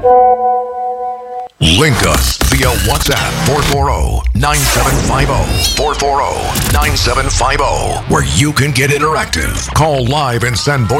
Link us via WhatsApp 440-9750. 440-9750, where you can get interactive. Call live and send voice